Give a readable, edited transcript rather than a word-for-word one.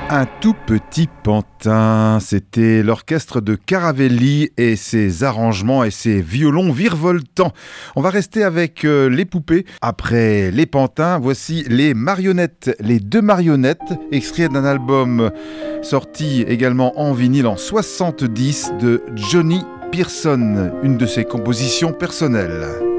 Un tout petit pantin, c'était l'orchestre de Caravelli et ses arrangements et ses violons virevoltants. On va rester avec les poupées. Après les pantins, voici les marionnettes, les deux marionnettes, extraits d'un album sorti également en vinyle en 70 de Johnny Pearson, une de ses compositions personnelles.